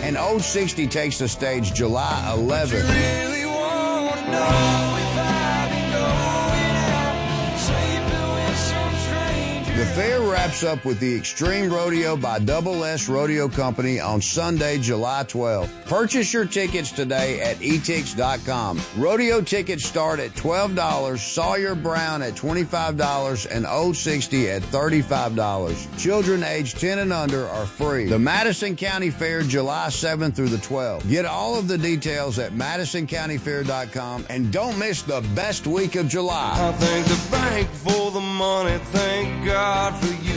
and Old 60 takes the stage July 11th. Really wanna know if I've been going out, sleeping with some stranger. The fair wraps up with the Extreme Rodeo by Double S Rodeo Company on Sunday, July 12th. Purchase your tickets today at etix.com. Rodeo tickets start at $12, Sawyer Brown at $25, and Old 60 at $35. Children aged 10 and under are free. The Madison County Fair, July 7th through the 12th. Get all of the details at madisoncountyfair.com, and don't miss the best week of July. I thank the bank for the money, thank God for you.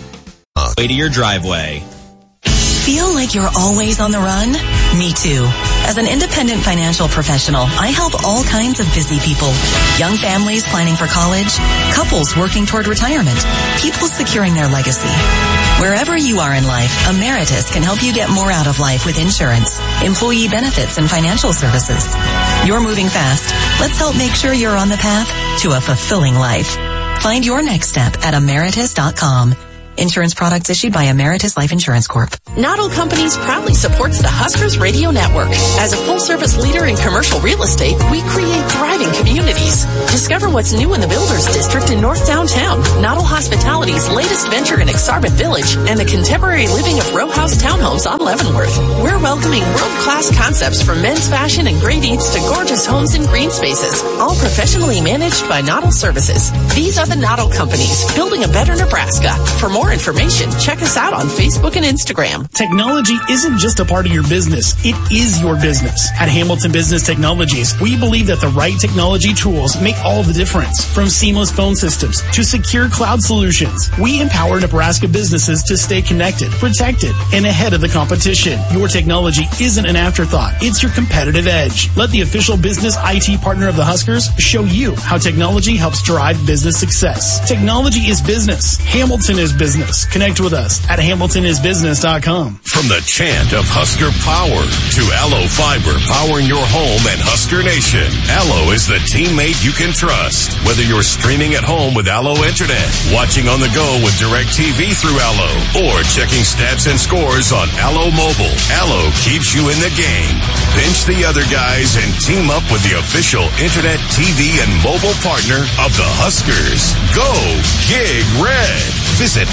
Way to your driveway. Feel like you're always on the run? Me too. As an independent financial professional, I help all kinds of busy people. Young families planning for college, couples working toward retirement, people securing their legacy. Wherever you are in life, Emeritus can help you get more out of life with insurance, employee benefits, and financial services. You're moving fast. Let's help make sure you're on the path to a fulfilling life. Find your next step at emeritus.com. Insurance products issued by Emeritus Life Insurance Corp. Noddle Companies proudly supports the Huskers Radio Network. As a full-service leader in commercial real estate, we create thriving communities. Discover what's new in the Builders District in North Downtown, Noddle Hospitality's latest venture in Exarban Village, and the contemporary living of row house townhomes on Leavenworth. We're welcoming world-class concepts from men's fashion and great eats to gorgeous homes and green spaces, all professionally managed by Noddle Services. These are the Noddle Companies, building a better Nebraska. For more information, check us out on Facebook and Instagram. Technology isn't just a part of your business, it is your business. At Hamilton Business Technologies, we believe that the right technology tools make all the difference. From seamless phone systems to secure cloud solutions, we empower Nebraska businesses to stay connected, protected, and ahead of the competition. Your technology isn't an afterthought, it's your competitive edge. Let the official business IT partner of the Huskers show you how technology helps drive business success. Technology is business. Hamilton is business. Connect with us at hamiltonisbusiness.com. From the chant of Husker power to Allo Fiber powering your home and Husker Nation, Allo is the teammate you can trust. Whether you're streaming at home with Allo Internet, watching on the go with DirecTV through Allo, or checking stats and scores on Allo Mobile, Allo keeps you in the game. Bench the other guys and team up with the official Internet, TV, and mobile partner of the Huskers. Go Gig Red. Visit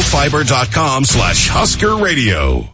allofiber.com/Husker Radio.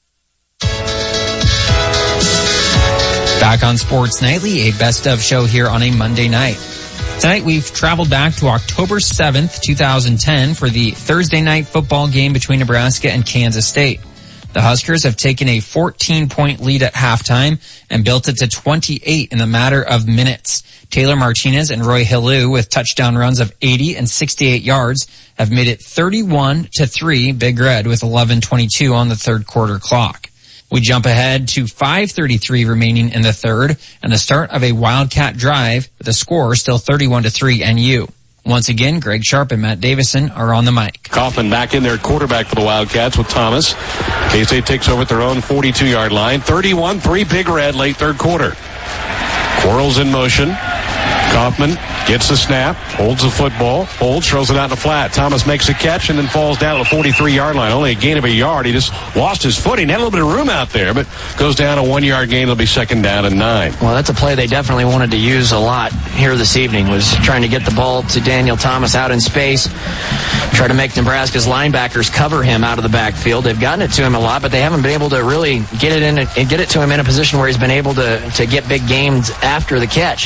Back on Sports Nightly, a best of show here on a Monday night. Tonight we've traveled back to October 7th, 2010 for the Thursday night football game between Nebraska and Kansas State. The Huskers have taken a 14-point lead at halftime and built it to 28 in a matter of minutes. Taylor Martinez and Roy Hillou, with touchdown runs of 80 and 68 yards, have made it 31-3 Big Red with 11:22 on the third quarter clock. We jump ahead to 5:33 remaining in the third and the start of a Wildcat drive with the score still 31-3 NU. Once again, Greg Sharp and Matt Davison are on the mic. Kaufman back in there, quarterback for the Wildcats with Thomas. K-State takes over at their own 42-yard line. 31-3 Big Red late third quarter. Quarles in motion. Kaufman gets the snap, holds the football, throws it out in the flat. Thomas makes a catch and then falls down at the 43-yard line. Only a gain of a yard. He just lost his footing. Had a little bit of room out there, but goes down a 1-yard gain. It'll be second down and 9. Well, that's a play they definitely wanted to use a lot here this evening, was trying to get the ball to Daniel Thomas out in space, try to make Nebraska's linebackers cover him out of the backfield. They've gotten it to him a lot, but they haven't been able to really get it in and get it to him in a position where he's been able to get big gains after the catch.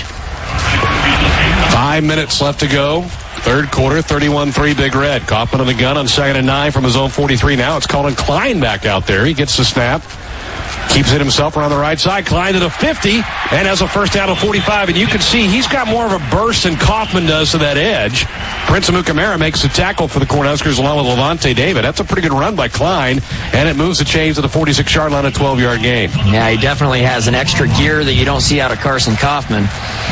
5 minutes left to go. Third quarter, 31-3 Big Red. Kaufman on the gun on 2nd and 9 from his own 43 now. It's Colin Klein back out there. He gets the snap. Keeps it himself around the right side. Klein to the 50 and has a first down of 45. And you can see he's got more of a burst than Kaufman does to that edge. Prince Amukamara makes the tackle for the Cornhuskers along with Levante David. That's a pretty good run by Klein. And it moves the chains to the 46-yard line, a 12-yard gain. Yeah, he definitely has an extra gear that you don't see out of Carson Kaufman.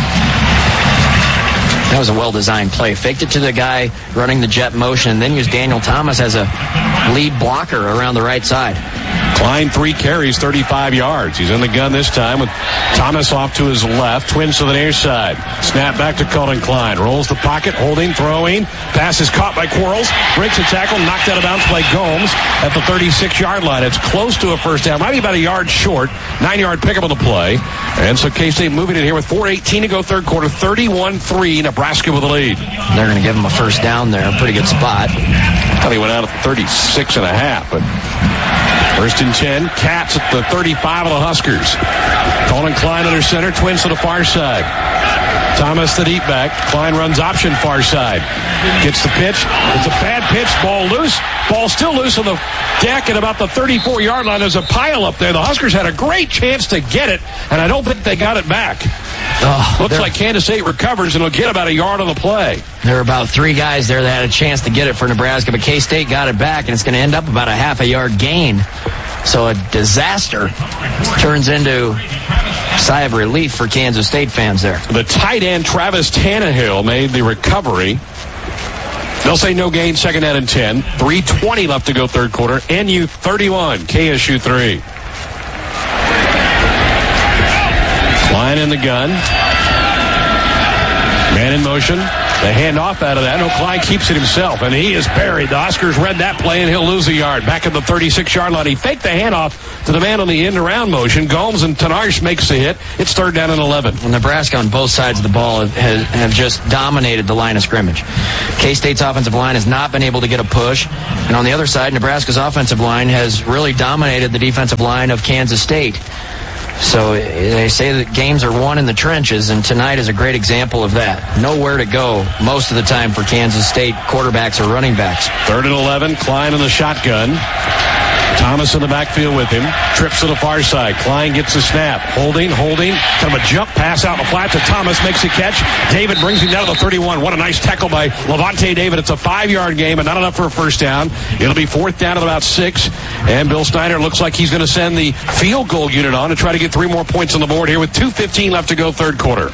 That was a well-designed play. Faked it to the guy running the jet motion, and then used Daniel Thomas as a lead blocker around the right side. Klein 3 carries, 35 yards. He's in the gun this time with Thomas off to his left. Twins to the near side. Snap back to Colin Klein. Rolls the pocket, holding, throwing. Pass is caught by Quarles. Breaks a tackle, knocked out of bounds by Gomes at the 36-yard line. It's close to a first down. Might be about a yard short. 9-yard pickup on the play. And so K-State moving it here with 4:18 to go third quarter. 31-3, Nebraska with the lead. They're going to give him a first down there. Pretty good spot. I thought he went out at the 36.5, but first and 10. Cats at the 35 of the Huskers. Colin Klein under center. Twins to the far side. Thomas the deep back. Klein runs option far side. Gets the pitch. It's a bad pitch. Ball loose. Ball still loose on the deck at about the 34-yard line. There's a pile up there. The Huskers had a great chance to get it, and I don't think they got it back. Looks like Kansas State recovers and will get about a yard on the play. There were about 3 guys there that had a chance to get it for Nebraska, but K-State got it back, and it's going to end up about a half a yard gain. So a disaster turns into a sigh of relief for Kansas State fans there. The tight end, Travis Tannehill, made the recovery. They'll say no gain, second down and 10. 3:20 left to go third quarter. NU 31, KSU 3. Line in the gun. Man in motion. The handoff out of that. No, Klein keeps it himself, and he is buried. The Oscars read that play, and he'll lose a yard. Back at the 36-yard line. He faked the handoff to the man on the end-around motion. Gomes and Tanarsh makes the hit. It's third down and 11. Well, Nebraska on both sides of the ball have just dominated the line of scrimmage. K-State's offensive line has not been able to get a push. And on the other side, Nebraska's offensive line has really dominated the defensive line of Kansas State. So they say that games are won in the trenches, and tonight is a great example of that. Nowhere to go most of the time for Kansas State quarterbacks or running backs. Third and 11, Klein in the shotgun. Thomas in the backfield with him. Trips to the far side. Klein gets the snap. Holding. Kind of a jump pass out in the flat to Thomas. Makes a catch. David brings him down to the 31. What a nice tackle by Levante David. It's a 5-yard game, but not enough for a first down. It'll be fourth down at about 6. And Bill Snyder looks like he's going to send the field goal unit on to try to get 3 more points on the board here with 2:15 left to go third quarter.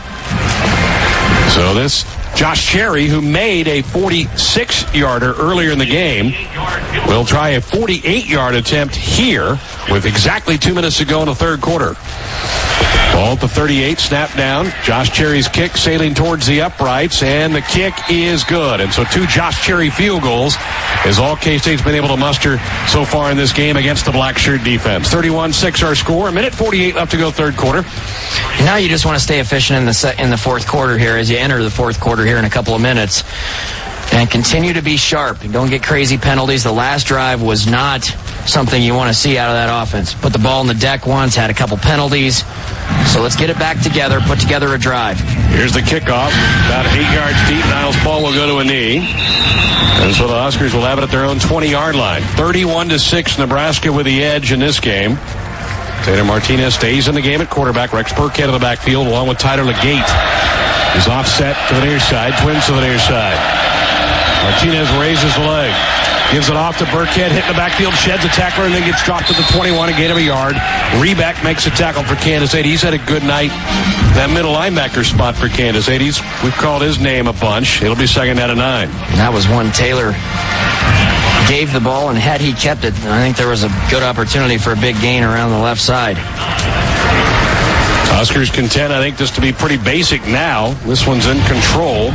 So this Josh Cherry, who made a 46-yarder earlier in the game, will try a 48-yard attempt here with exactly 2 minutes to go in the third quarter. Ball at the 38, snap down. Josh Cherry's kick sailing towards the uprights, and the kick is good. And so 2 Josh Cherry field goals is all K-State's been able to muster so far in this game against the black shirt defense. 31-6 our score. 1:48 left to go third quarter. Now you just want to stay efficient in the fourth quarter here as you enter the fourth quarter here in a couple of minutes. And continue to be sharp. Don't get crazy penalties. The last drive was not something you want to see out of that offense. Put the ball on the deck once, had a couple penalties. So let's get it back together, put together a drive. Here's the kickoff. About 8 yards deep. Niles Paul will go to a knee. And so the Huskers will have it at their own 20-yard line. 31-6, Nebraska with the edge in this game. Taylor Martinez stays in the game at quarterback. Rex Burkhead in the backfield along with Tyler Legate. He's offset to the near side. Twins to the near side. Martinez raises the leg. Gives it off to Burkhead, hitting the backfield, sheds a tackler, and then gets dropped to the 21, a gain of a yard. Reback makes a tackle for Kansas State. He's had a good night. That middle linebacker spot for Kansas State. We've called his name a bunch. It'll be second down and 9. That was one Taylor gave the ball, and had he kept it, I think there was a good opportunity for a big gain around the left side. Huskers content, I think, this to be pretty basic now. This one's in control.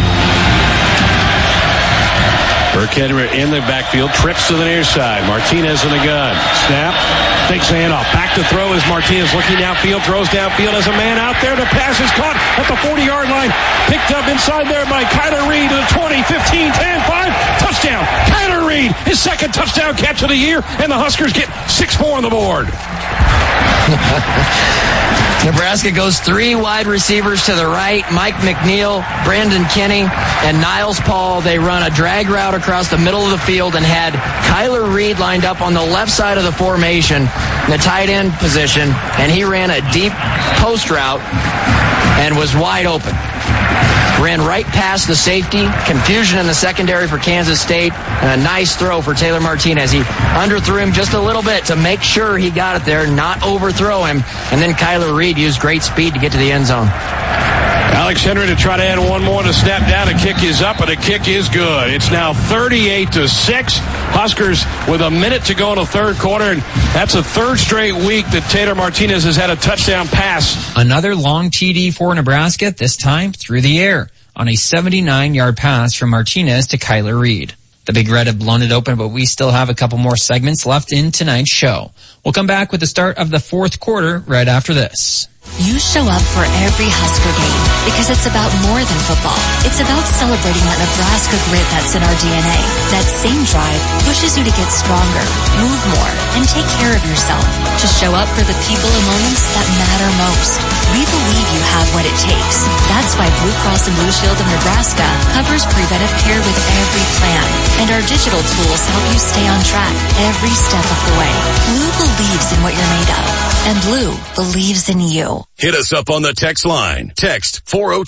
Burkhead in the backfield, trips to the near side. Martinez in the gun. Snap, takes the handoff. Back to throw as Martinez looking downfield, throws downfield as a man out there. The pass is caught at the 40-yard line. Picked up inside there by Kyler Reed to the 20, 15, 10, 5. Touchdown. Kyler Reed, his second touchdown catch of the year, and the Huskers get 6 more on the board. Nebraska goes 3 wide receivers to the right. Mike McNeil, Brandon Kinney, and Niles Paul. They run a drag route across the middle of the field and had Kyler Reed lined up on the left side of the formation in the tight end position, and he ran a deep post route and was wide open. Ran right past the safety. Confusion in the secondary for Kansas State. And a nice throw for Taylor Martinez. He underthrew him just a little bit to make sure he got it there, not overthrow him. And then Kyler Reed used great speed to get to the end zone. Alex Henry to try to add one more to snap down. A kick is up, and a kick is good. It's now 38-6. Huskers with a minute to go in the third quarter, and that's a third straight week that Taylor Martinez has had a touchdown pass. Another long TD for Nebraska, this time through the air, on a 79-yard pass from Martinez to Kyler Reed. The Big Red have blown it open, but we still have a couple more segments left in tonight's show. We'll come back with the start of the fourth quarter right after this. You show up for every Husker game because it's about more than football. It's about celebrating that Nebraska grit that's in our DNA. That same drive pushes you to get stronger, move more, and take care of yourself. To show up for the people and moments that matter most. We believe you have what it takes. That's why Blue Cross and Blue Shield of Nebraska covers preventive care with every plan. And our digital tools help you stay on track every step of the way. Blue believes in what you're made of. And Blue believes in you. Hit us up on the text line. Text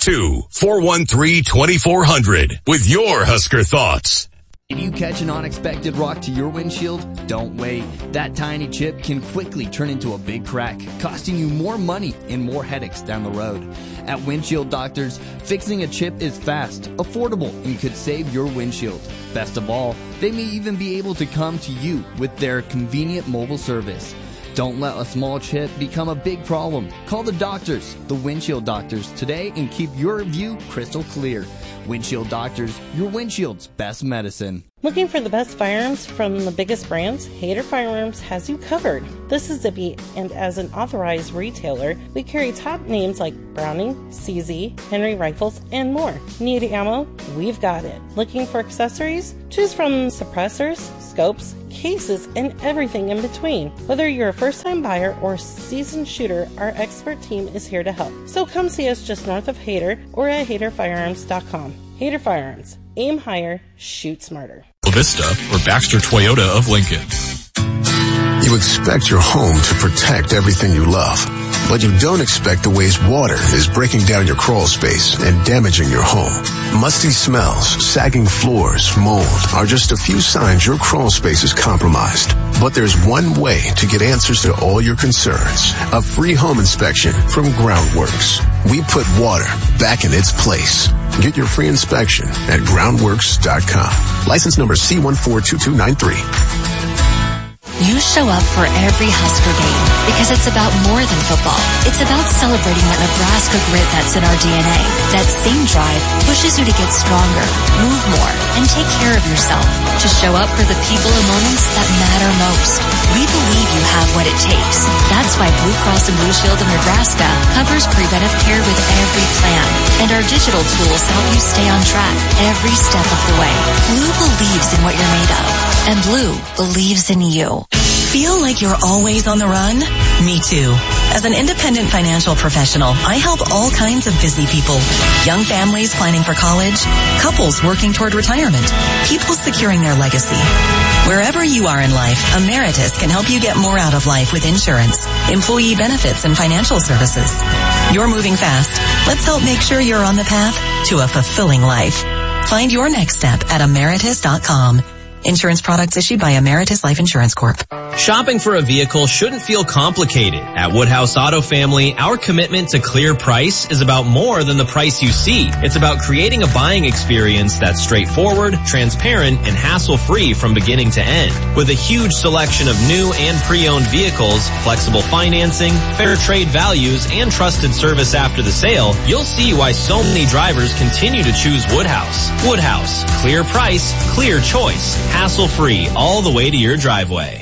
402-413-2400 with your Husker thoughts. If you catch an unexpected rock to your windshield, don't wait. That tiny chip can quickly turn into a big crack, costing you more money and more headaches down the road. At Windshield Doctors, fixing a chip is fast, affordable, and could save your windshield. Best of all, they may even be able to come to you with their convenient mobile service. Don't let a small chip become a big problem. Call the doctors, the Windshield Doctors, today and keep your view crystal clear. Windshield Doctors, your windshield's best medicine. Looking for the best firearms from the biggest brands? Hayter Firearms has you covered. This is Zippy, and as an authorized retailer, we carry top names like Browning, CZ, Henry Rifles, and more. Need ammo? We've got it. Looking for accessories? Choose from suppressors, scopes, cases, and everything in between. Whether you're a first-time buyer or seasoned shooter, our expert team is here to help. So come see us just north of Hayter or at HayterFirearms.com. Hayter Firearms. Aim higher, shoot smarter. Vista or Baxter Toyota of Lincoln. You expect your home to protect everything you love, but you don't expect the ways water is breaking down your crawl space and damaging your home. Musty smells, sagging floors, mold are just a few signs your crawl space is compromised. But there's one way to get answers to all your concerns. A free home inspection from Groundworks. We put water back in its place. Get your free inspection at groundworks.com. License number C142293. You show up for every Husker game because it's about more than football. It's about celebrating that Nebraska grit that's in our DNA. That same drive pushes you to get stronger, move more, and take care of yourself. To show up for the people and moments that matter most. We believe you have what it takes. That's why Blue Cross and Blue Shield of Nebraska covers preventive care with every plan. And our digital tools help you stay on track every step of the way. Blue believes in what you're made of. And Blue believes in you. Feel like you're always on the run? Me too. As an independent financial professional, I help all kinds of busy people. Young families planning for college, couples working toward retirement, people securing their legacy. Wherever you are in life, Emeritus can help you get more out of life with insurance, employee benefits, and financial services. You're moving fast. Let's help make sure you're on the path to a fulfilling life. Find your next step at Emeritus.com. Insurance products issued by Emeritus Life Insurance Corp. Shopping for a vehicle shouldn't feel complicated. At Woodhouse Auto Family, our commitment to clear price is about more than the price you see. It's about creating a buying experience that's straightforward, transparent, and hassle-free from beginning to end. With a huge selection of new and pre-owned vehicles, flexible financing, fair trade values, and trusted service after the sale, you'll see why so many drivers continue to choose Woodhouse. Woodhouse. Clear price, clear choice. Hassle-free all the way to your driveway.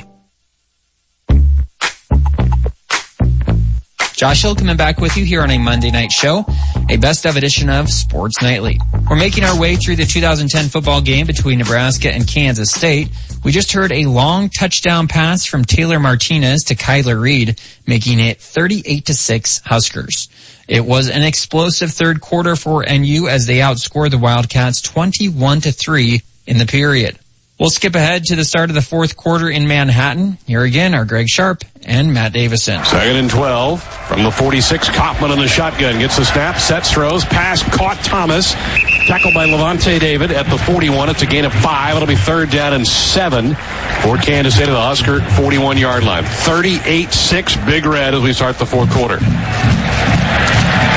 Josh Hill coming back with you here on a Monday night show, a best-of edition of Sports Nightly. We're making our way through the 2010 football game between Nebraska and Kansas State. We just heard a long touchdown pass from Taylor Martinez to Kyler Reed, making it 38-6 Huskers. It was an explosive third quarter for NU as they outscored the Wildcats 21-3 in the period. We'll skip ahead to the start of the fourth quarter in Manhattan. Here again are Greg Sharp and Matt Davison. 2nd and 12 from the 46. Kaufman in the shotgun. Gets the snap, sets, throws, pass, caught Thomas. Tackled by Levante David at the 41. It's a gain of 5. It'll be 3rd down and 7 for Kansas City, the Husker 41-yard line. 38-6 Big Red as we start the fourth quarter.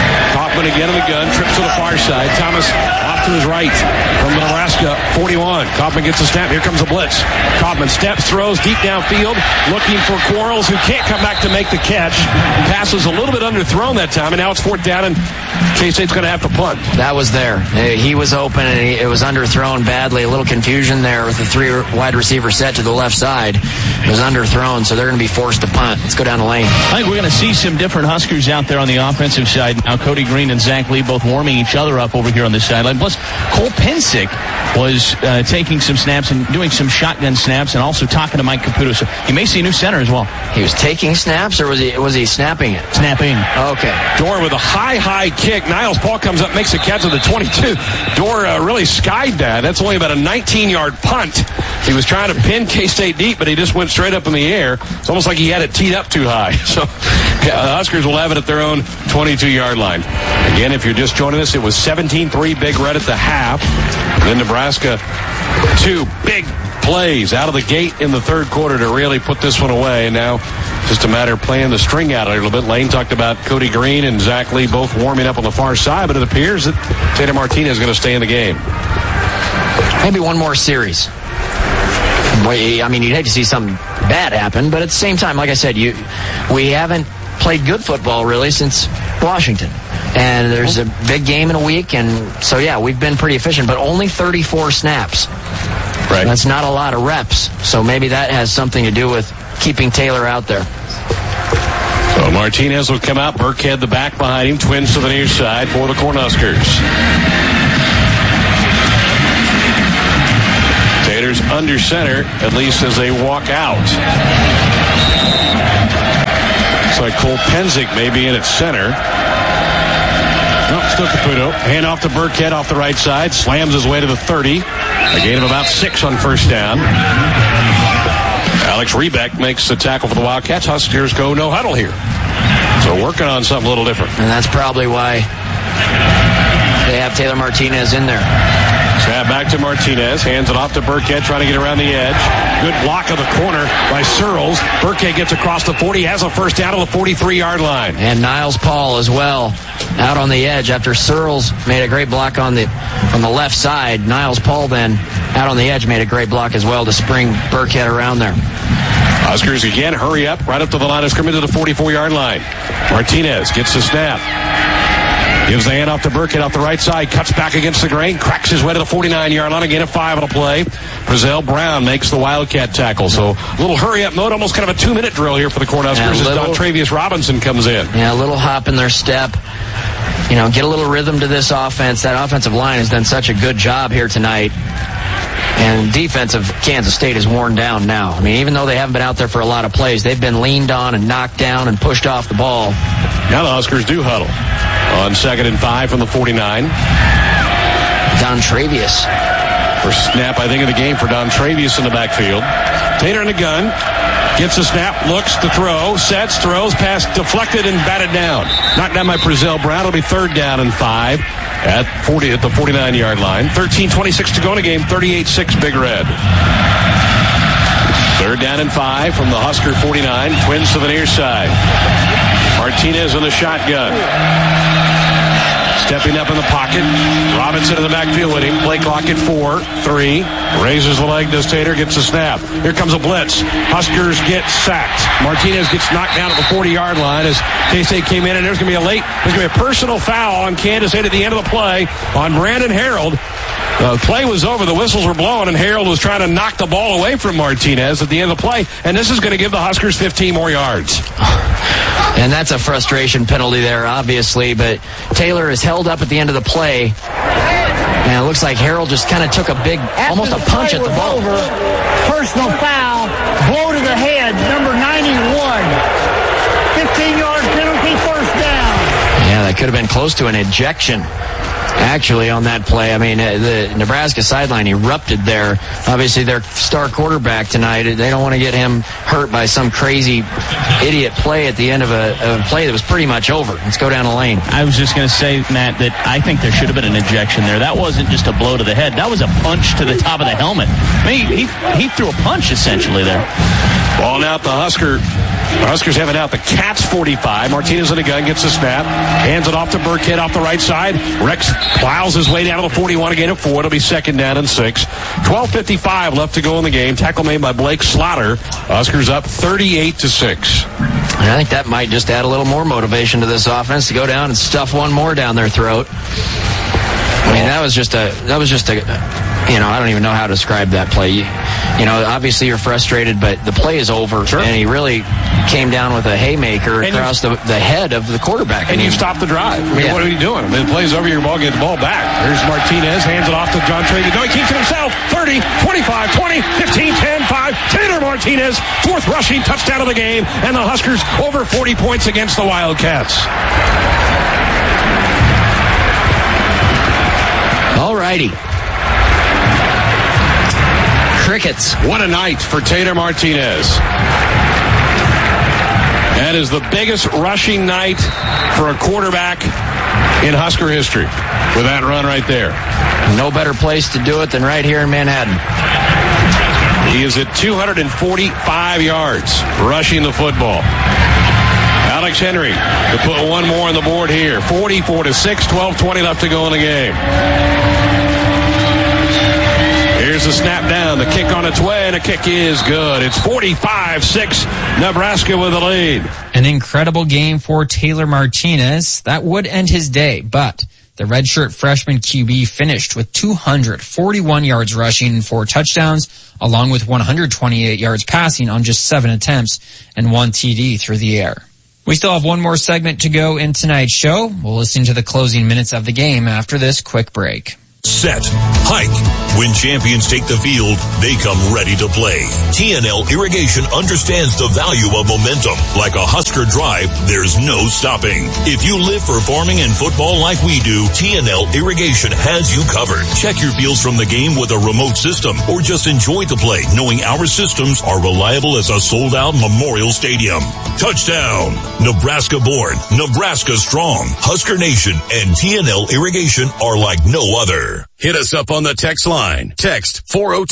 Kaufman again in the gun, trips to the far side. Thomas off to his right from the Nebraska 41. Kaufman gets a snap. Here comes a blitz. Kaufman steps, throws deep downfield, looking for Quarles, who can't come back to make the catch. Passes a little bit underthrown that time, and now it's 4th down, and K-State's going to have to punt. That was there. He was open, and it was underthrown badly. A little confusion there with the 3 wide receiver set to the left side. It was underthrown, so they're going to be forced to punt. Let's go down the lane. I think we're going to see some different Huskers out there on the offensive side. Now, Cody Green and Zach Lee both warming each other up over here on this sideline. Plus, Cole Pensick was taking some snaps and doing some shotgun snaps and also talking to Mike Caputo. So you may see a new center as well. He was taking snaps, or was he snapping it? Snapping. Okay. Dorr with a high kick. Niles Paul comes up, makes a catch at the 22. Dorr really skied that. That's only about a 19-yard punt. He was trying to pin K-State deep, but he just went straight up in the air. It's almost like he had it teed up too high. So the Huskers will have it at their own 22-yard line. Again, if you're just joining us, it was 17-3 Big Red at the half. And then Nebraska, 2 big plays out of the gate in the 3rd quarter to really put this one away. And now just a matter of playing the string out a little bit. Lane talked about Cody Green and Zach Lee both warming up on the far side, but it appears that Taylor Martinez is going to stay in the game. Maybe one more series. I mean, you'd hate to see something bad happen, but at the same time, like I said, we haven't played good football really since Washington. And there's a big game in a week, and so, yeah, we've been pretty efficient, but only 34 snaps. Right. That's not a lot of reps, so maybe that has something to do with keeping Taylor out there. So Martinez will come out. Burkhead the back behind him. Twins to the near side for the Cornhuskers. Taylor's under center, at least as they walk out. Looks like Cole Pensick may be in at center. Still Caputo. Hand off to Burkhead off the right side. Slams his way to the 30. A gain of about 6 on 1st down. Alex Rebeck makes the tackle for the Wildcats. Huskers go no huddle here. So working on something a little different. And that's probably why they have Taylor Martinez in there. Snap back to Martinez. Hands it off to Burkhead, trying to get around the edge. Good block of the corner by Searles. Burkhead gets across the 40, has a 1st down to the 43-yard line. And Niles Paul as well, out on the edge after Searles made a great block on the left side. Niles Paul then out on the edge made a great block as well to spring Burkhead around there. Huskers again hurry up right up to the line of scrimmage to the 44-yard line. Martinez gets the snap. Gives the hand off to Burkhead off the right side. Cuts back against the grain. Cracks his way to the 49-yard line. Again, a 5 on a play. Brazil Brown makes the Wildcat tackle. So a little hurry-up mode. Almost kind of a 2-minute drill here for the Cornhuskers as Dontravius Robinson comes in. Yeah, a little hop in their step. You know, get a little rhythm to this offense. That offensive line has done such a good job here tonight. And defense of Kansas State is worn down now. I mean, even though they haven't been out there for a lot of plays, they've been leaned on and knocked down and pushed off the ball. Now the Huskers do huddle. On 2nd and 5 from the 49. Dontravius. First snap, I think, of the game for Dontravius in the backfield. Taylor in the gun. Gets a snap, looks to throw, sets, throws, pass deflected and batted down. Knocked down by Brazil Brown. It'll be 3rd down and 5 at the 49-yard line. 13:26 to go in the game. 38-6 Big Red. 3rd down and 5 from the Husker 49. Twins to the near side. Martinez in the shotgun. Stepping up in the pocket. Robinson in the backfield with him. Play clock at 4-3. Raises the leg, does Taylor, gets a snap. Here comes a blitz. Huskers get sacked. Martinez gets knocked down at the 40-yard line as K-State came in, and there's going to be a personal foul on Kansas State at the end of the play on Brandon Harold. The play was over. The whistles were blowing, and Harold was trying to knock the ball away from Martinez at the end of the play, and this is going to give the Huskers 15 more yards. And that's a frustration penalty there, obviously, but Taylor is held up at the end of the play. And it looks like Harold just kind of took almost a punch at the ball. Over, personal foul, blow to the head, number 91. 15-yard penalty, 1st down. Yeah, that could have been close to an ejection. Actually, on that play, I mean, the Nebraska sideline erupted there. Obviously, their star quarterback tonight, they don't want to get him hurt by some crazy idiot play at the end of a play that was pretty much over. Let's go down the lane. I was just going to say, Matt, that I think there should have been an ejection there. That wasn't just a blow to the head. That was a punch to the top of the helmet. I mean, he threw a punch, essentially, there. Ball out the Husker The Huskers have it out. The Cats 45. Martinez in the gun, gets the snap, hands it off to Burkhead off the right side. Rex plows his way down to the 41, a gain of 4. It'll be second down and 6. 12:55 left to go in the game. Tackle made by Blake Slaughter. Huskers up 38-6. And I think that might just add a little more motivation to this offense to go down and stuff one more down their throat. I mean, that was just a, I don't even know how to describe that play. Obviously you're frustrated, but the play is over. Sure. And he really came down with a haymaker across the head of the quarterback. And you stopped the drive. I mean, what are you doing? I mean, the play's over, your ball, get the ball back. Here's Martinez, hands it off to John Travius. No, he keeps it himself. 30, 25, 20, 15, 10, 5. Taylor Martinez, 4th rushing touchdown of the game, and the Huskers over 40 points against the Wildcats. All righty. Crickets. What a night for Taylor Martinez. That is the biggest rushing night for a quarterback in Husker history with that run right there. No better place to do it than right here in Manhattan. He is at 245 yards rushing the football. Alex Henry to put one more on the board here. 44-6, 12:20 left to go in the game. Here's the snap down, the kick on its way, and the kick is good. It's 45-6, Nebraska with the lead. An incredible game for Taylor Martinez. That would end his day, but the redshirt freshman QB finished with 241 yards rushing and 4 touchdowns, along with 128 yards passing on just 7 attempts and 1 TD through the air. We still have one more segment to go in tonight's show. We'll listen to the closing minutes of the game after this quick break. Set. Hike. When champions take the field, they come ready to play. TNL Irrigation understands the value of momentum. Like a Husker drive, there's no stopping. If you live for farming and football like we do, TNL Irrigation has you covered. Check your fields from the game with a remote system, or just enjoy the play knowing our systems are reliable as a sold-out Memorial Stadium. Touchdown! Nebraska born, Nebraska strong. Husker Nation and TNL Irrigation are like no other. Hit us up on the text line. Text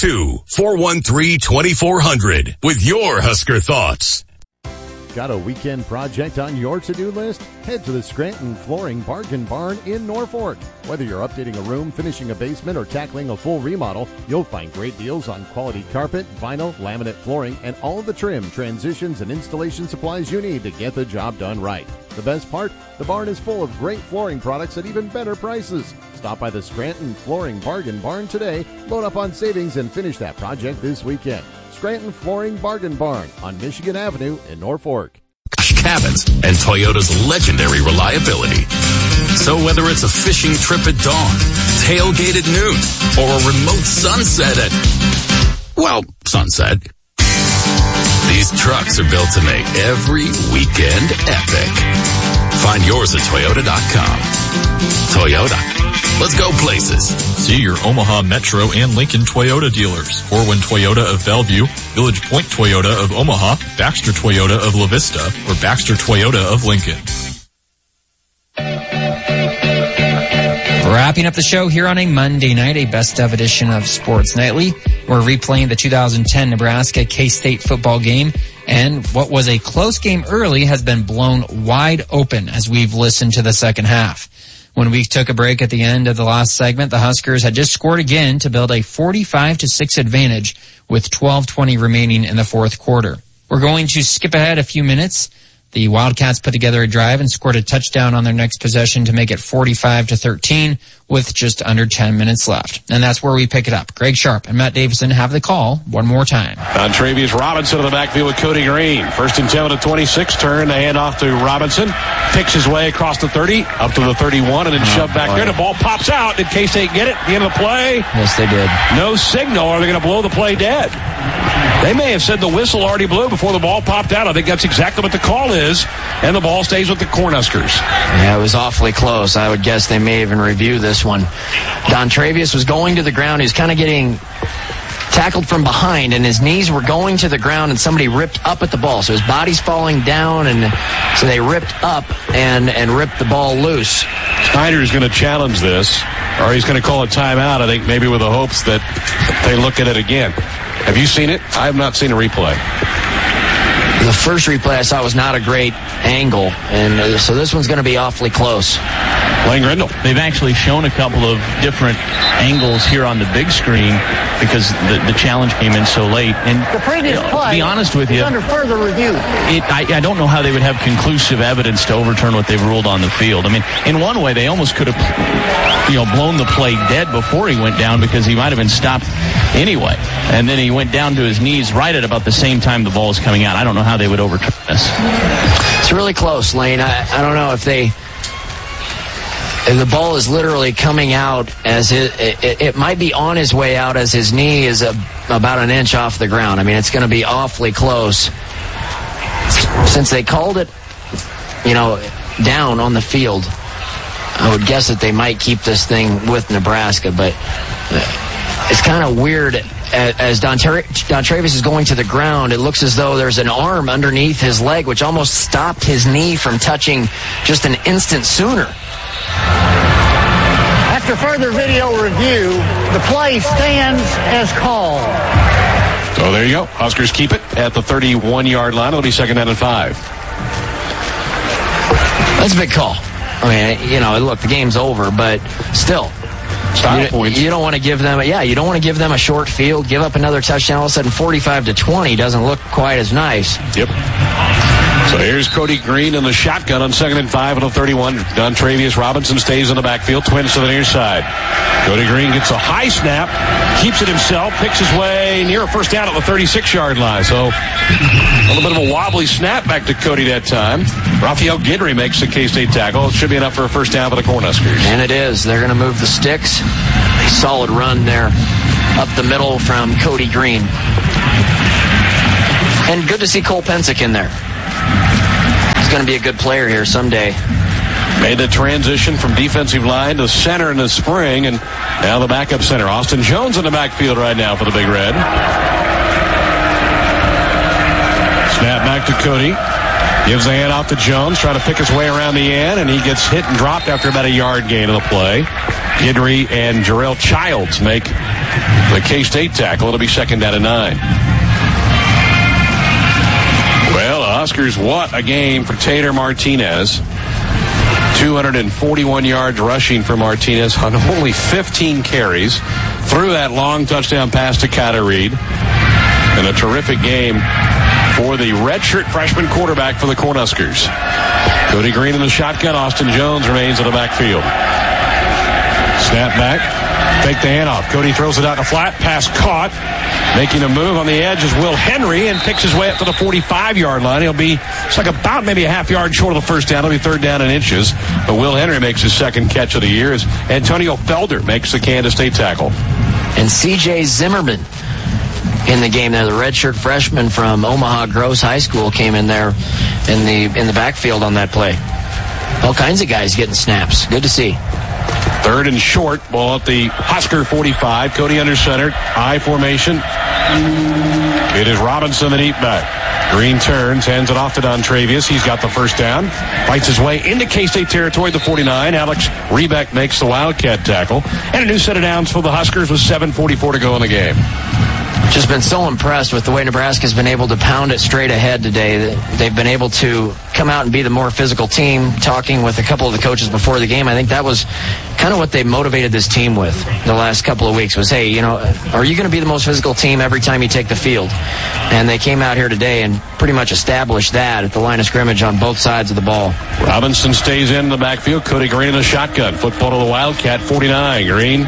402-413-2400 with your Husker thoughts. Got a weekend project on your to-do list? Head to the Scranton Flooring Bargain Barn in Norfolk. Whether you're updating a room, finishing a basement, or tackling a full remodel, you'll find great deals on quality carpet, vinyl, laminate flooring, and all of the trim, transitions, and installation supplies you need to get the job done right. The best part? The barn is full of great flooring products at even better prices. Stop by the Scranton Flooring Bargain Barn today, load up on savings, and finish that project this weekend. Scranton Flooring Bargain Barn on Michigan Avenue in Norfolk. Cabins and Toyota's legendary reliability. So whether it's a fishing trip at dawn, tailgate at noon, or a remote sunset at, sunset, these trucks are built to make every weekend epic. Find yours at Toyota.com. Toyota. Let's go places. See your Omaha Metro and Lincoln Toyota dealers. Corwin Toyota of Bellevue, Village Point Toyota of Omaha, Baxter Toyota of La Vista, or Baxter Toyota of Lincoln. Wrapping up the show here on a Monday night, a best-of edition of Sports Nightly. We're replaying the 2010 Nebraska K-State football game, and what was a close game early has been blown wide open as we've listened to the second half. When we took a break at the end of the last segment, the Huskers had just scored again to build a 45-6 advantage with 12:20 remaining in the fourth quarter. We're going to skip ahead a few minutes. The Wildcats put together a drive and scored a touchdown on their next possession to make it 45-13 with just under 10 minutes left. And that's where we pick it up. Greg Sharp and Matt Davison have the call one more time. On Travius Robinson in the backfield with Cody Green. First and 10 at 26. Turn the handoff to Robinson. Picks his way across the 30, up to the 31, and then shoved back there. The ball pops out. Did K-State get it at the end of the play? Yes, they did. No signal. Are they going to blow the play dead? They may have said the whistle already blew before the ball popped out. I think that's exactly what the call is, and the ball stays with the Cornhuskers. Yeah, it was awfully close. I would guess they may even review this one. Don Travius was going to the ground. He was kind of getting tackled from behind, and his knees were going to the ground, and somebody ripped up at the ball. So his body's falling down, and so they ripped up and ripped the ball loose. Snyder's going to challenge this, or he's going to call a timeout, I think, maybe with the hopes that they look at it again. Have you seen it? I have not seen a replay. The first replay I saw was not a great angle, and so this one's going to be awfully close. Blaine Grindle. They've actually shown a couple of different angles here on the big screen because the challenge came in so late. And The previous play to be honest with you, is under further review. I don't know how they would have conclusive evidence to overturn what they've ruled on the field. I mean, in one way, they almost could have blown the play dead before he went down because he might have been stopped anyway. And then he went down to his knees right at about the same time the ball was coming out. I don't know how they would overturn this. It's really close, Lane. I don't know if the ball is literally coming out as it might be on his way out as his knee is about an inch off the ground. I mean, it's going to be awfully close. Since they called it, down on the field, I would guess that they might keep this thing with Nebraska, but it's kind of weird. As Don Travis is going to the ground, it looks as though there's an arm underneath his leg, which almost stopped his knee from touching just an instant sooner. After further video review, the play stands as called. So there you go. Huskers keep it at the 31-yard line. It'll be 2nd down and 5. That's a big call. I mean, look, the game's over, but still. You don't want to give them a short field, give up another touchdown. All of a sudden, 45-20 doesn't look quite as nice. Yep. So here's Cody Green in the shotgun on 2nd and 5 at the 31. Dontravius Robinson stays in the backfield, twins to the near side. Cody Green gets a high snap, keeps it himself, picks his way near a first down at the 36-yard line. So a little bit of a wobbly snap back to Cody that time. Raphael Guidry makes the K-State tackle. It should be enough for a first down for the Cornhuskers. And it is. They're going to move the sticks. A solid run there up the middle from Cody Green. And good to see Cole Pensick in there. He's going to be a good player here someday. Made the transition from defensive line to center in the spring, and now the backup center. Austin Jones in the backfield right now for the Big Red. Snap back to Cody. Gives the hand off to Jones, trying to pick his way around the end, and he gets hit and dropped after about a yard gain of the play. Guidry and Jarrell Childs make the K-State tackle. It'll be 2nd down and 9. Well, the Huskers, what a game for Tater Martinez. 241 yards rushing for Martinez on only 15 carries. Threw that long touchdown pass to Kyler Reed. And a terrific game for the redshirt freshman quarterback for the Cornhuskers. Cody Green in the shotgun. Austin Jones remains in the backfield. Snap back. Take the handoff. Cody throws it out in the flat. Pass caught. Making a move on the edge is Will Henry and picks his way up to the 45-yard line. He'll be about maybe a half yard short of the first down. It'll be 3rd down and inches. But Will Henry makes his second catch of the year as Antonio Felder makes the Kansas State tackle. And C.J. Zimmerman in the game there. The redshirt freshman from Omaha Gross High School came in there in the backfield on that play. All kinds of guys getting snaps. Good to see. 3rd and short. Ball at the Husker 45. Cody under center. I formation. It is Robinson, the deep back. Green turns, hands it off to Dontravius. He's got the first down. Fights his way into K-State territory, the 49. Alex Rebeck makes the Wildcat tackle. And a new set of downs for the Huskers with 7:44 to go in the game. Just been so impressed with the way Nebraska's been able to pound it straight ahead today. They've been able to come out and be the more physical team. Talking with a couple of the coaches before the game, I think that was kind of what they motivated this team with the last couple of weeks was, hey, are you going to be the most physical team every time you take the field? And they came out here today and pretty much established that at the line of scrimmage on both sides of the ball. Robinson stays in the backfield. Cody Green in the shotgun. Football to the Wildcat 49. Green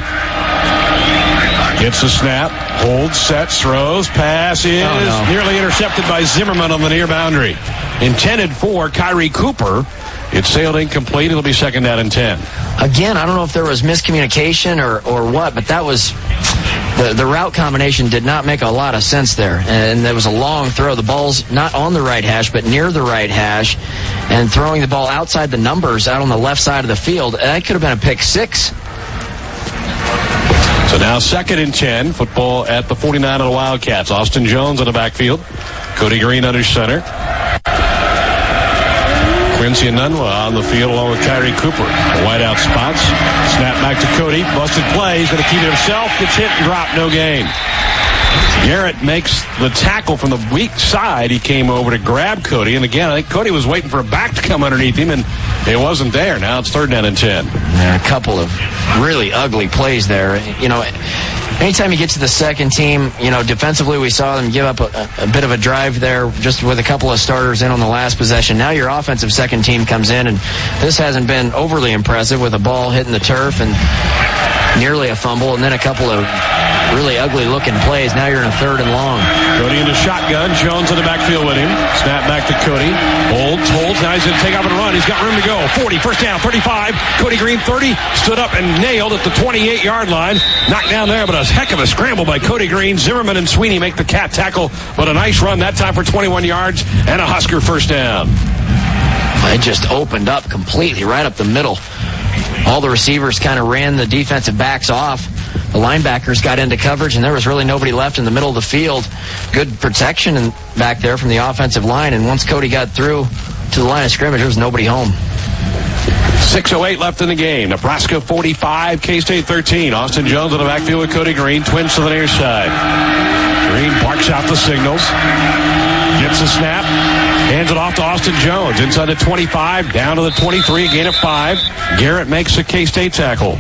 gets the snap, holds, sets, throws, pass is nearly intercepted by Zimmerman on the near boundary. Intended for Kyrie Cooper. It sailed incomplete. It'll be 2nd down and 10. Again, I don't know if there was miscommunication or what, but that was the route combination did not make a lot of sense there. And there was a long throw. The ball's not on the right hash, but near the right hash. And throwing the ball outside the numbers out on the left side of the field, that could have been a pick 6. So now 2nd and 10. Football at the 49 of the Wildcats. Austin Jones in the backfield. Cody Green under center. Quincy Enunwa on the field along with Kyrie Cooper. Wide out spots. Snap back to Cody. Busted play. He's going to keep it himself. Gets hit and dropped. No gain. Garrett makes the tackle from the weak side. He came over to grab Cody. And again, I think Cody was waiting for a back to come underneath him, and it wasn't there. Now it's 3rd down and 10. There are a couple of really ugly plays there. You know, anytime you get to the second team, you know, defensively we saw them give up a bit of a drive there just with a couple of starters in on the last possession. Now your offensive second team comes in, and this hasn't been overly impressive with a ball hitting the turf and nearly a fumble, and then a couple of really ugly-looking plays. Now you're in a 3rd and long. Cody in the shotgun. Jones in the backfield with him. Snap back to Cody. Holds. Now he's going to take off and run. He's got room to go. 40, first down, 35. Cody Green, 30. Stood up and nailed at the 28-yard line. Knocked down there, but a heck of a scramble by Cody Green. Zimmerman and Sweeney make the cat tackle, but a nice run that time for 21 yards and a Husker first down. It just opened up completely right up the middle. All the receivers kind of ran the defensive backs off. The linebackers got into coverage, and there was really nobody left in the middle of the field. Good protection back there from the offensive line, and once Cody got through to the line of scrimmage, there was nobody home. 6:08 left in the game. Nebraska 45, K-State 13. Austin Jones in the backfield with Cody Green. Twins to the near side. Green barks out the signals. Gets the snap. Hands it off to Austin Jones. Inside the 25, down to the 23, gain of 5. Garrett makes a K-State tackle.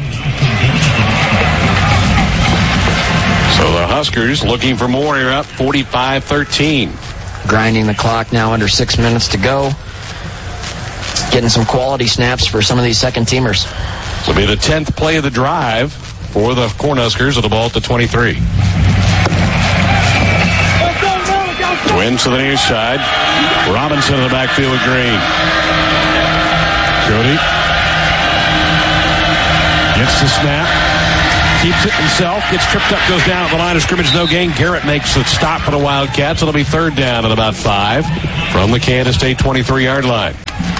So the Huskers looking for more here, up 45-13. Grinding the clock now, under 6 minutes to go. Getting some quality snaps for some of these second-teamers. This will be the 10th play of the drive for the Cornhuskers with the ball at the 23. Twins to the near side. Robinson in the backfield with Green. Cody gets the snap. Keeps it himself. Gets tripped up. Goes down at the line of scrimmage. No gain. Garrett makes the stop for the Wildcats. It'll be 3rd down at about 5 from the Kansas State 23-yard line.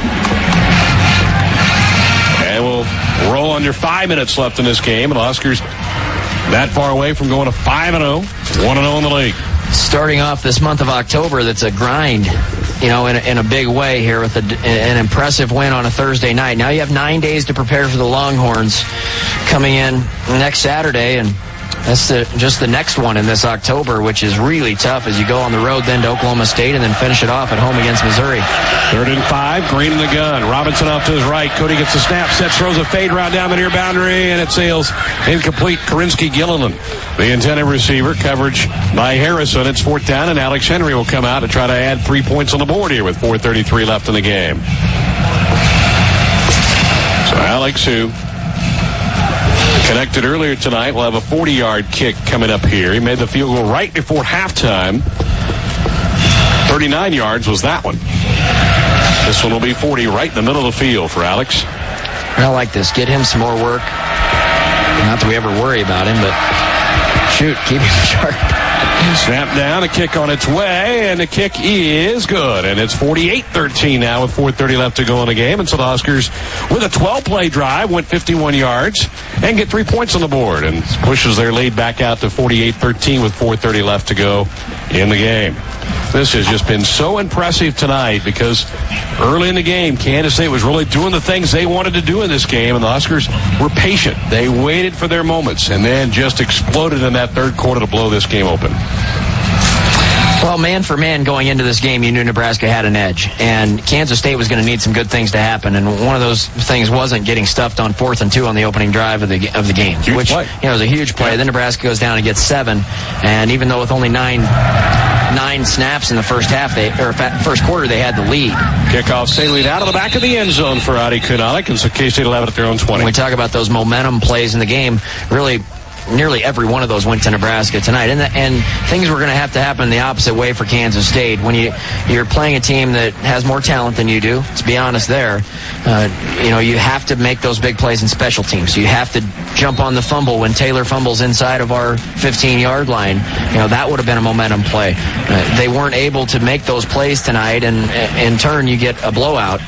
And we'll roll under 5 minutes left in this game. And the Huskers that far away from going to 5-0. 1-0 in the league. Starting off this month of October, that's a grind, you know, in a big way here with an impressive win on a Thursday night. Now you have 9 days to prepare for the Longhorns coming in next Saturday, and that's just the next one in this October, which is really tough as you go on the road then to Oklahoma State and then finish it off at home against Missouri. 3rd and 5, Green in the gun. Robinson off to his right. Cody gets the snap, sets, throws a fade route down the near boundary, and it sails incomplete. Karinsky Gilliland, the intended receiver. Coverage by Harrison. It's 4th down, and Alex Henry will come out to try to add 3 points on the board here with 4:33 left in the game. So Alex, who connected earlier tonight, will have a 40-yard kick coming up here. He made the field goal right before halftime. 39 yards was that one. This one will be 40 right in the middle of the field for Alex. I like this. Get him some more work. Not that we ever worry about him, but shoot, keep him sharp. Snap down, a kick on its way, and the kick is good. And it's 48-13 now with 4:30 left to go in the game. And so the Huskers, with a 12-play drive, went 51 yards and get 3 points on the board and pushes their lead back out to 48-13 with 4:30 left to go in the game. This has just been so impressive tonight because early in the game, Kansas State was really doing the things they wanted to do in this game, and the Huskers were patient. They waited for their moments and then just exploded in that 3rd quarter to blow this game open. Well, man for man going into this game, you knew Nebraska had an edge, and Kansas State was going to need some good things to happen, and one of those things wasn't getting stuffed on 4th and 2 on the opening drive of the game, huge which play. You know, was a huge play. Then Nebraska goes down and gets 7, and even though with only nine snaps in the first quarter, they had the lead. Kickoff sailing out of the back of the end zone for Adi Kunalik, and so K-State will have it at their own 20. When we talk about those momentum plays in the game, really nearly every one of those went to Nebraska tonight, and things were going to have to happen the opposite way for Kansas State. When you're playing a team that has more talent than you do, let's be honest there, you have to make those big plays in special teams. You have to jump on the fumble when Taylor fumbles inside of our 15-yard line. That would have been a momentum play. They weren't able to make those plays tonight, and in turn you get a blowout.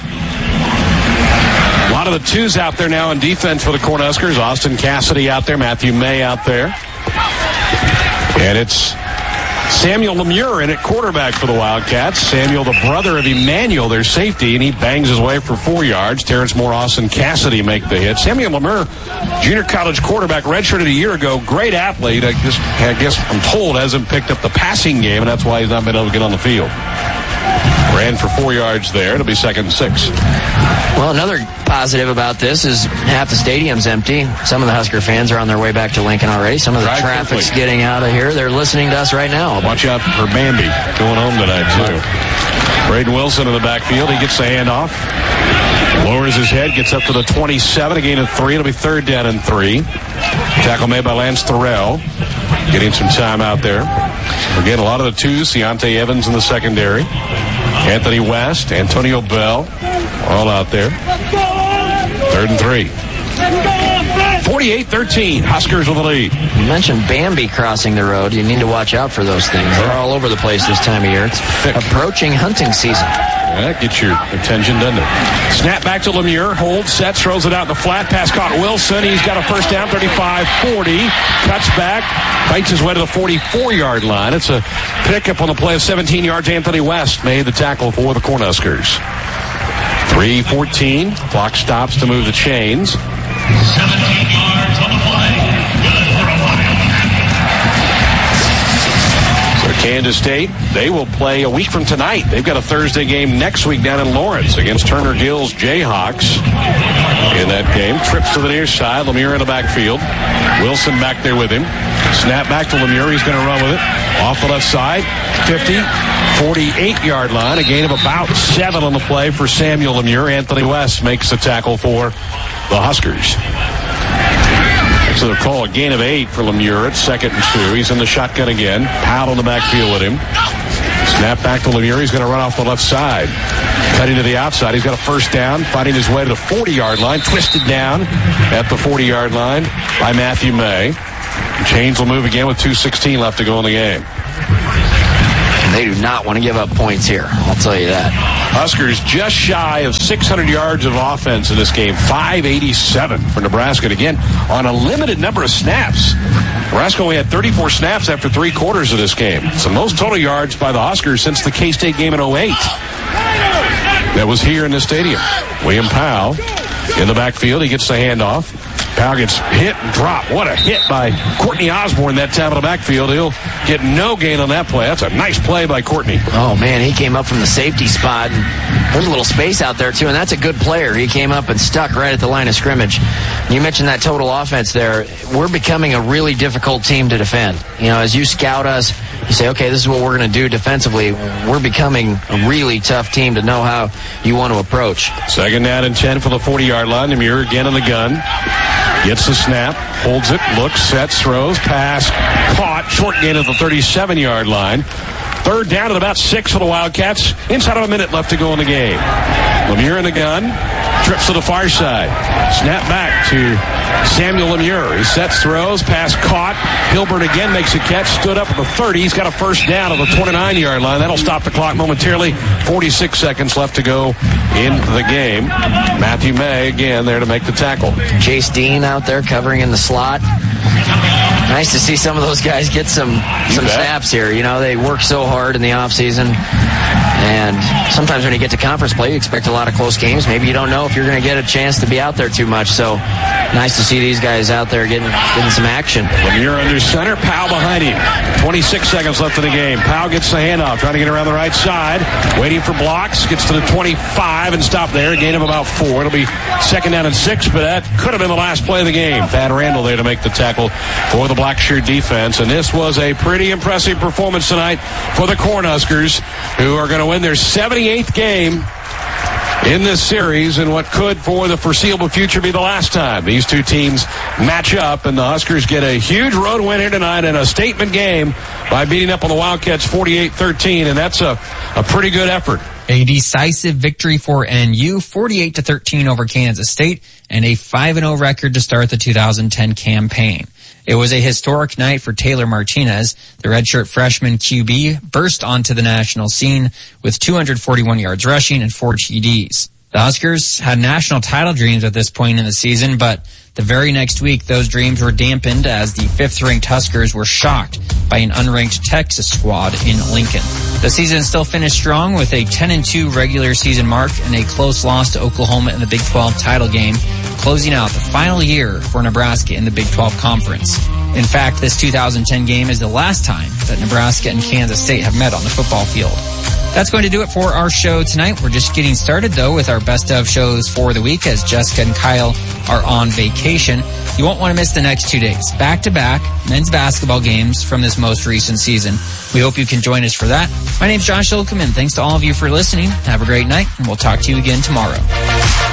A lot of the twos out there now in defense for the Cornhuskers. Austin Cassidy out there, Matthew May out there. And it's Samuel Lemure in at quarterback for the Wildcats. Samuel, the brother of Emmanuel, their safety, and he bangs his way for 4 yards. Terrence Moore, Austin Cassidy make the hit. Samuel Lemure, junior college quarterback, redshirted a year ago. Great athlete. I guess I'm told hasn't picked up the passing game, and that's why he's not been able to get on the field. Ran for 4 yards there. It'll be 2nd and 6. Well, another positive about this is half the stadium's empty. Some of the Husker fans are on their way back to Lincoln already. Some of the traffic's getting out of here. They're listening to us right now. Watch out for Bambi going home tonight, too. Braden Wilson in the backfield. He gets the handoff. Lowers his head, gets up to the 27, a gain of 3. It'll be 3rd down and 3. Tackle made by Lance Thorell. Getting some time out there. Again, a lot of the twos. Deontay Evans in the secondary. Anthony West, Antonio Bell, all out there. 3rd and 3. 48-13, Huskers with the lead. You mentioned Bambi crossing the road. You need to watch out for those things. They're all over the place this time of year. It's approaching hunting season. That gets your attention, doesn't it? Snap back to Lemure. Holds, sets, throws it out in the flat. Pass caught Wilson. He's got a first down, 35-40. Cuts back, fights his way to the 44-yard line. It's a pickup on the play of 17 yards. Anthony West made the tackle for the Cornhuskers. 3:14. Clock stops to move the chains. 17 yards on the play. Good for a while. So Kansas State, they will play a week from tonight. They've got a Thursday game next week down in Lawrence against Turner Gill's Jayhawks. In that game, trips to the near side. Lemure in the backfield. Wilson back there with him. Snap back to Lemure. He's going to run with it. Off the left side. 50, 48-yard line. A gain of about 7 on the play for Samuel Lemure. Anthony West makes the tackle for the Huskers. So they'll call a gain of 8 for Lemure at 2nd and 2. He's in the shotgun again. Powell in the backfield with him. Snap back to Lemure. He's going to run off the left side. Cutting to the outside. He's got a first down. Fighting his way to the 40-yard line. Twisted down at the 40-yard line by Matthew May. Chains will move again with 2:16 left to go in the game. They do not want to give up points here. I'll tell you that. Huskers just shy of 600 yards of offense in this game. 587 for Nebraska. And again, on a limited number of snaps. Nebraska only had 34 snaps after 3 quarters of this game. It's the most total yards by the Huskers since the K-State game in 08. That was here in the stadium. William Powell in the backfield. He gets the handoff. Powell gets hit and dropped. What a hit by Courtney Osborne that time in the backfield. He'll get no gain on that play. That's a nice play by Courtney. Oh, man, he came up from the safety spot. And there's a little space out there, too, and that's a good player. He came up and stuck right at the line of scrimmage. You mentioned that total offense there. We're becoming a really difficult team to defend. You know, as you scout us, you say, okay, this is what we're going to do defensively. We're becoming a really tough team to know how you want to approach. 2nd down and 10 for the 40-yard line. Lemure again in the gun. Gets the snap, holds it, looks, sets, throws, pass, caught, short gain at the 37-yard line. 3rd down at about 6 for the Wildcats. Inside of a minute left to go in the game. Lemure in the gun, trips to the far side. Snap back to Samuel Lemure. He sets, throws, pass caught. Hilbert again makes a catch, stood up at the 30. He's got a first down at the 29-yard line. That'll stop the clock momentarily. 46 seconds left to go in the game. Matthew May again there to make the tackle. Chase Dean out there covering in the slot. Nice to see some of those guys get some snaps here. You know, they work so hard in the offseason. And sometimes when you get to conference play, you expect a lot of close games. Maybe you don't know if you're going to get a chance to be out there too much. So nice to see these guys out there getting some action. Lemure under center, Powell behind him. 26 seconds left in the game. Powell gets the handoff, trying to get around the right side. Waiting for blocks, gets to the 25 and stop there. A gain of about 4. It'll be 2nd down and 6, but that could have been the last play of the game. Thad Randall there to make the tackle for the Blackshear defense. And this was a pretty impressive performance tonight for the Cornhuskers, who are going to win their 78th game in this series, and what could for the foreseeable future be the last time these two teams match up, and the Huskers get a huge road win here tonight and a statement game by beating up on the Wildcats 48-13, and that's a pretty good effort. A decisive victory for NU, 48-13 over Kansas State, and a 5-0 record to start the 2010 campaign. It was a historic night for Taylor Martinez. The redshirt freshman QB burst onto the national scene with 241 yards rushing and 4 TDs. The Huskers had national title dreams at this point in the season, but the very next week, those dreams were dampened as the 5th-ranked Huskers were shocked by an unranked Texas squad in Lincoln. The season still finished strong with a 10-2 regular season mark and a close loss to Oklahoma in the Big 12 title game, closing out the final year for Nebraska in the Big 12 Conference. In fact, this 2010 game is the last time that Nebraska and Kansas State have met on the football field. That's going to do it for our show tonight. We're just getting started, though, with our best of shows for the week as Jessica and Kyle are on vacation. You won't want to miss the next 2 days. Back-to-back men's basketball games from this most recent season. We hope you can join us for that. My name's Josh Ilkum, and thanks to all of you for listening. Have a great night, and we'll talk to you again tomorrow.